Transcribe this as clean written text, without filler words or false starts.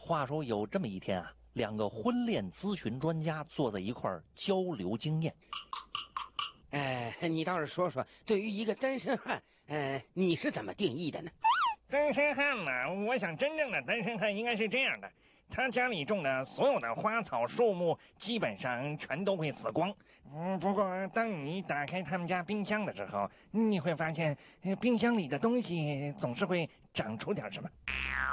话说有这么一天啊，两个婚恋咨询专家坐在一块儿交流经验。 你倒是说说，对于一个单身汉，你是怎么定义的呢？ 单身汉呢？我想真正的单身汉应该是这样的，他家里种的所有的花草树木基本上全都会死光。不过当你打开他们家冰箱的时候，你会发现，冰箱里的东西总是会长出点什么。